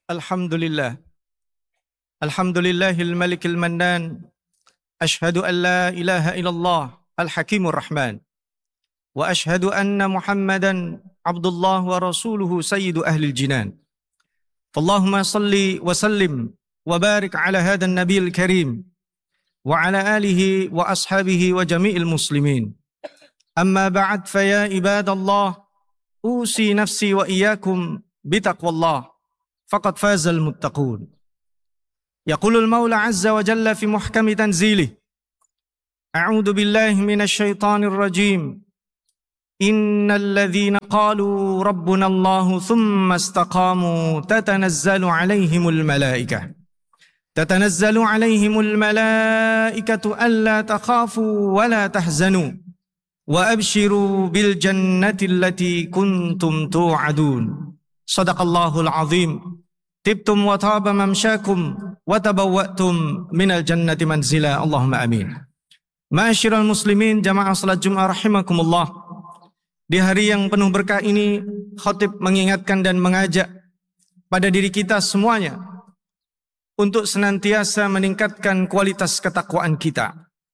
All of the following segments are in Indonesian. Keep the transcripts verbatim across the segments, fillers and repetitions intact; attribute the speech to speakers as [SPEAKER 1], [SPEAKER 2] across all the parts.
[SPEAKER 1] Alhamdulillah. Alhamdulillahil malikil mannan. Ashhadu an la ilaha illallah al-hakimur rahman. Wa ashhadu anna Muhammadan abdullah wa rasuluhu sayyidu ahlil jinan. Fallahumma salli wa sallim wa barik ala hadan nabiyil karim wa ala alihi wa ashabihi wa jami'il muslimin. Amma ba'd fa ya ibadallah usi nafsi wa iyyakum bitaqwallah faqad fazal muttaqun. Yaqulul Maula azza wa jalla fi muhkami tanzilih. A'udzu billahi minasy syaithanir rajim. Innal ladzina qalu rabbuna Allahu tsumma istaqamu tatanazzalu 'alaihimul malaikah. Tatanazzalu 'alaihimul malaikatu alla takhafu wa la tahzanu wa abshiru bil jannati allati kuntum tu'adun. Shadaqallahul azim. Tibtum wa taba mamsyakum wa tabawwa'tum minal jannati manzila. Allahumma amin. Ma'asyiral muslimin jamaah salat Jumat rahimakumullah. Di hari yang penuh berkah ini, khatib mengingatkan dan mengajak pada diri kita semuanya untuk senantiasa meningkatkan kualitas ketakwaan kita.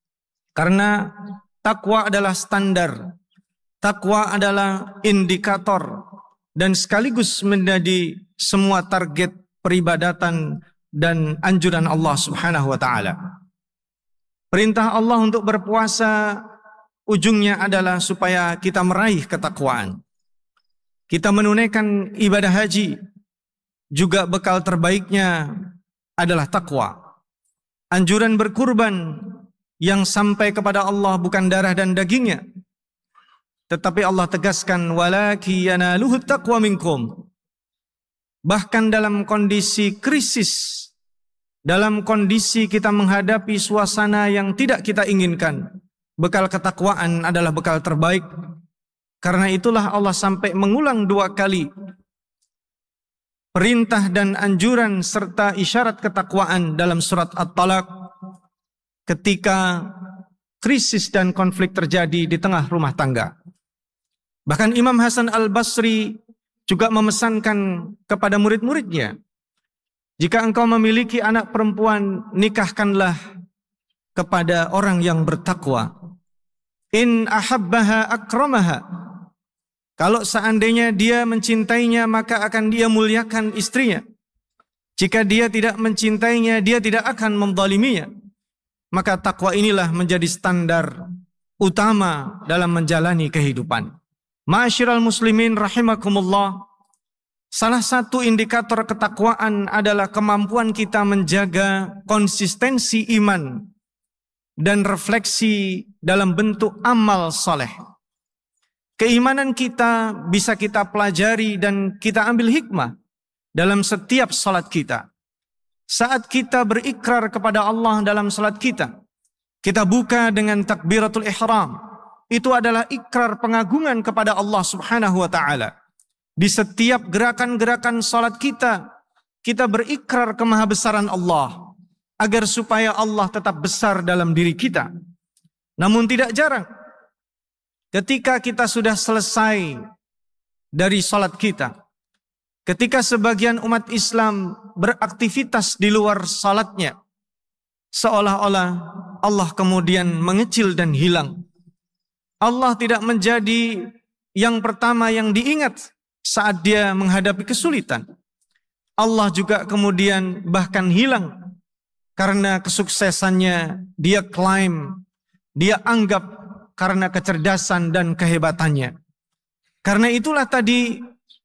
[SPEAKER 1] Karena takwa adalah standar, takwa adalah indikator dan sekaligus menjadi semua target peribadatan dan anjuran Allah Subhanahu wa taala. Perintah Allah untuk berpuasa ujungnya adalah supaya kita meraih ketakwaan. Kita menunaikan ibadah haji juga bekal terbaiknya adalah takwa. Anjuran berkurban yang sampai kepada Allah bukan darah dan dagingnya, tetapi Allah tegaskan walaki yanaluhut taqwa minkum. Bahkan dalam kondisi krisis, dalam kondisi kita menghadapi suasana yang tidak kita inginkan, bekal ketakwaan adalah bekal terbaik. Karena itulah Allah sampai mengulang dua kali perintah dan anjuran serta isyarat ketakwaan dalam surat At-Talaq ketika krisis dan konflik terjadi di tengah rumah tangga. Bahkan Imam Hasan Al-Basri juga memesankan kepada murid-muridnya, jika engkau memiliki anak perempuan, nikahkanlah kepada orang yang bertakwa. In ahabbaha akramaha. Kalau seandainya dia mencintainya, maka akan dia muliakan istrinya. Jika dia tidak mencintainya, dia tidak akan menzaliminya. Maka takwa inilah menjadi standar utama dalam menjalani kehidupan. Ma'asyiral muslimin rahimakumullah. Salah satu indikator ketakwaan adalah kemampuan kita menjaga konsistensi iman dan refleksi dalam bentuk amal saleh. Keimanan kita bisa kita pelajari dan kita ambil hikmah dalam setiap salat kita. Saat kita berikrar kepada Allah dalam salat kita, kita buka dengan takbiratul ihram. Itu adalah ikrar pengagungan kepada Allah Subhanahu wa taala. Di setiap gerakan-gerakan salat kita, kita berikrar kemahabesaran Allah agar supaya Allah tetap besar dalam diri kita. Namun tidak jarang ketika kita sudah selesai dari salat kita, ketika sebagian umat Islam beraktivitas di luar salatnya, seolah-olah Allah kemudian mengecil dan hilang. Allah tidak menjadi yang pertama yang diingat saat dia menghadapi kesulitan. Allah juga kemudian bahkan hilang karena kesuksesannya dia klaim, dia anggap karena kecerdasan dan kehebatannya. Karena itulah tadi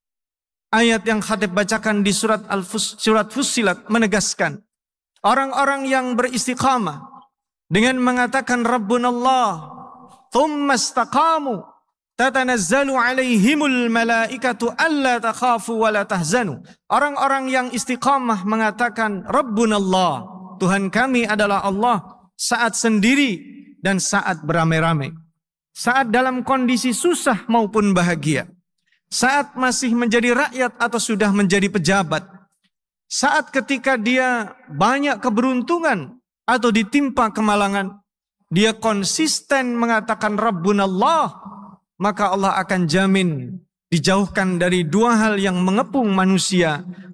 [SPEAKER 1] ayat yang khatib bacakan di surat Al-Fus, surat Fussilat menegaskan orang-orang yang beristiqamah dengan mengatakan Rabbunallah thumma istaqamu tatanazzalu alaihimul malaikatu alla takhafu wa la tahzanu. Orang-orang yang istiqamah mengatakan Rabbunallah, Tuhan kami adalah Allah, saat sendiri dan saat beramai-ramai, saat dalam kondisi susah maupun bahagia, saat masih menjadi rakyat atau sudah menjadi pejabat, saat ketika dia banyak keberuntungan atau ditimpa kemalangan, dia konsisten mengatakan Rabbunallah, maka Allah akan jamin dijauhkan dari dua hal yang mengepung manusia.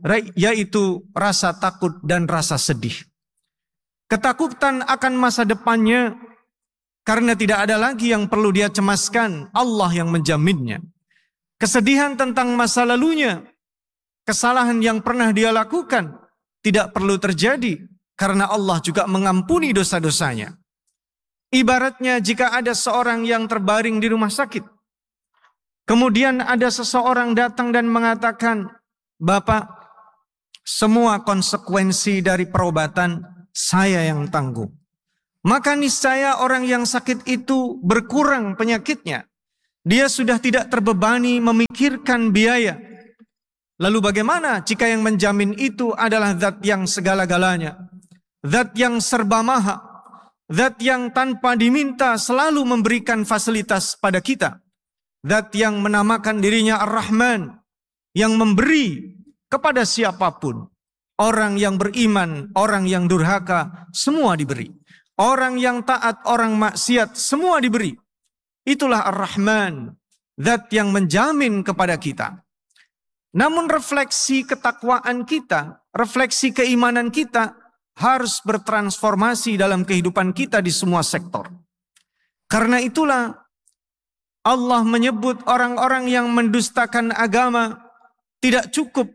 [SPEAKER 1] yaitu rasa takut dan rasa sedih. Ketakutan akan masa depannya karena tidak ada lagi yang perlu dia cemaskan, Allah yang menjaminnya. Kesedihan tentang masa lalunya, kesalahan yang pernah dia lakukan tidak perlu terjadi karena Allah juga mengampuni dosa-dosanya. Ibaratnya jika ada seorang yang terbaring di rumah sakit, kemudian ada seseorang datang dan mengatakan, "Bapak, semua konsekuensi dari perobatan saya yang tanggung." Maka niscaya orang yang sakit itu berkurang penyakitnya. Dia sudah tidak terbebani memikirkan biaya. Lalu bagaimana jika yang menjamin itu adalah zat yang segala-galanya, zat yang serba maha, zat yang tanpa diminta selalu memberikan fasilitas pada kita, zat yang menamakan dirinya Ar-Rahman, yang memberi kepada siapapun. Orang yang beriman, orang yang durhaka, semua diberi. Orang yang taat, orang maksiat, semua diberi. Itulah Ar-Rahman, zat yang menjamin kepada kita. Namun refleksi ketakwaan kita, refleksi keimanan kita harus bertransformasi dalam kehidupan kita di semua sektor. Karena itulah Allah menyebut orang-orang yang mendustakan agama tidak cukup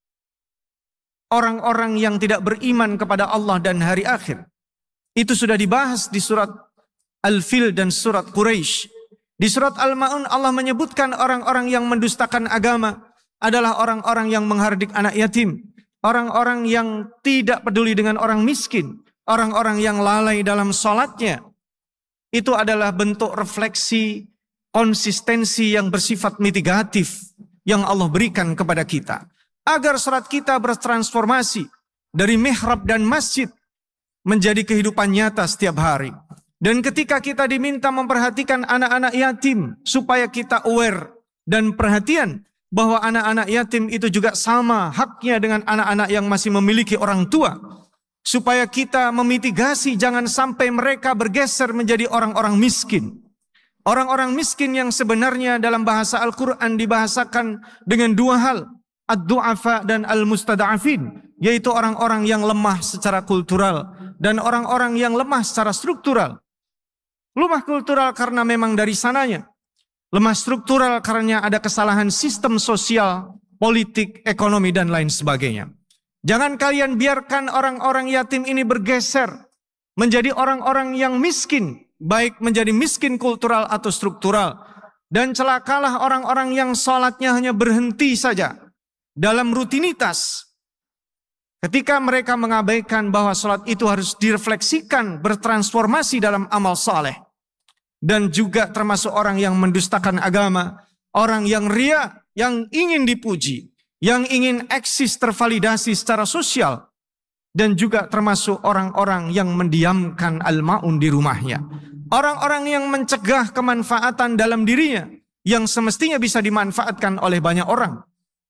[SPEAKER 1] orang-orang yang tidak beriman kepada Allah dan hari akhir. Itu sudah dibahas di surat Al-Fil dan surat Quraisy. Di surat Al-Ma'un Allah menyebutkan orang-orang yang mendustakan agama adalah orang-orang yang menghardik anak yatim, orang-orang yang tidak peduli dengan orang miskin, orang-orang yang lalai dalam sholatnya. Itu adalah bentuk refleksi konsistensi yang bersifat mitigatif yang Allah berikan kepada kita. Agar sholat kita bertransformasi dari mihrab dan masjid menjadi kehidupan nyata setiap hari. Dan ketika kita diminta memperhatikan anak-anak yatim, supaya kita aware dan perhatian bahwa anak-anak yatim itu juga sama haknya dengan anak-anak yang masih memiliki orang tua. Supaya kita memitigasi jangan sampai mereka bergeser menjadi orang-orang miskin. Orang-orang miskin yang sebenarnya dalam bahasa Al-Quran dibahasakan dengan dua hal. Ad-du'afa dan al-mustada'afin. Yaitu orang-orang yang lemah secara kultural dan orang-orang yang lemah secara struktural. Lemah kultural karena memang dari sananya. Lemah struktural karena ada kesalahan sistem sosial, politik, ekonomi, dan lain sebagainya. Jangan kalian biarkan orang-orang yatim ini bergeser menjadi orang-orang yang miskin, baik menjadi miskin kultural atau struktural. Dan celakalah orang-orang yang sholatnya hanya berhenti saja dalam rutinitas. Ketika mereka mengabaikan bahwa sholat itu harus direfleksikan, bertransformasi dalam amal saleh. Dan juga termasuk orang yang mendustakan agama, orang yang ria, yang ingin dipuji, yang ingin eksis tervalidasi secara sosial. Dan juga termasuk orang-orang yang mendiamkan al-ma'un di rumahnya. Orang-orang yang mencegah kemanfaatan dalam dirinya, yang semestinya bisa dimanfaatkan oleh banyak orang.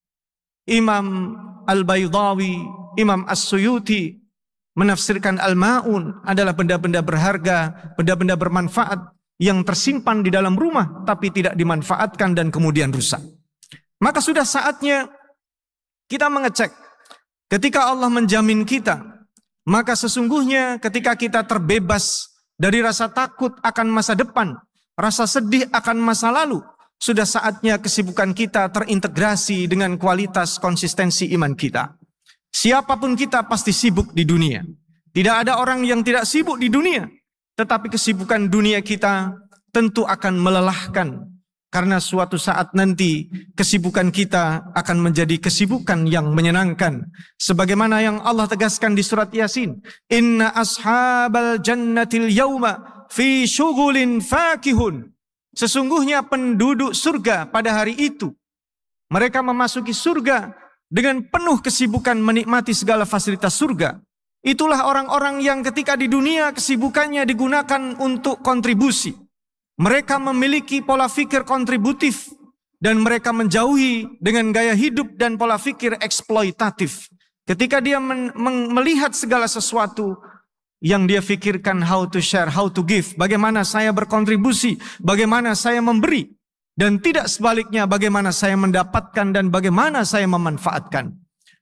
[SPEAKER 1] Imam Al-Baydawi, Imam As-Suyuti menafsirkan Al-Ma'un adalah benda-benda berharga, benda-benda bermanfaat yang tersimpan di dalam rumah tapi tidak dimanfaatkan dan kemudian rusak. Maka sudah saatnya kita mengecek. Ketika Allah menjamin kita, maka sesungguhnya ketika kita terbebas dari rasa takut akan masa depan, rasa sedih akan masa lalu, sudah saatnya kesibukan kita terintegrasi dengan kualitas konsistensi iman kita. Siapapun kita pasti sibuk di dunia. Tidak ada orang yang tidak sibuk di dunia. Tetapi kesibukan dunia kita tentu akan melelahkan. Karena suatu saat nanti kesibukan kita akan menjadi kesibukan yang menyenangkan. Sebagaimana yang Allah tegaskan di surat Yasin. Inna ashabal jannatil yawma fi syughulin fakihun. Sesungguhnya penduduk surga pada hari itu, mereka memasuki surga dengan penuh kesibukan menikmati segala fasilitas surga. Itulah orang-orang yang ketika di dunia kesibukannya digunakan untuk kontribusi. Mereka memiliki pola pikir kontributif dan mereka menjauhi dengan gaya hidup dan pola pikir eksploitatif. Ketika dia men- men- melihat segala sesuatu yang dia pikirkan how to share, how to give, bagaimana saya berkontribusi, bagaimana saya memberi, dan tidak sebaliknya bagaimana saya mendapatkan dan bagaimana saya memanfaatkan.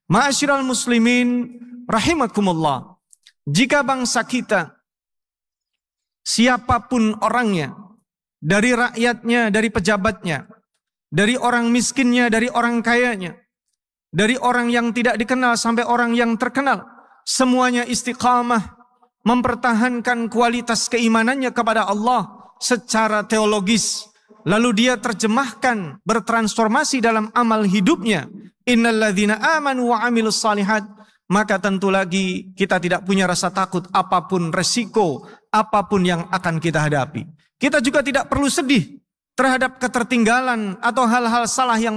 [SPEAKER 1] Ma'asyiral muslimin rahimakumullah, jika bangsa kita, siapapun orangnya, dari rakyatnya, dari pejabatnya, dari orang miskinnya, dari orang kayanya, dari orang yang tidak dikenal sampai orang yang terkenal, semuanya istiqamah, mempertahankan kualitas keimanannya kepada Allah secara teologis, lalu dia terjemahkan, bertransformasi dalam amal hidupnya, innalladzina amanu wa amilus salihat, maka tentu lagi kita tidak punya rasa takut apapun resiko, apapun yang akan kita hadapi. Kita juga tidak perlu sedih terhadap ketertinggalan atau hal-hal salah yang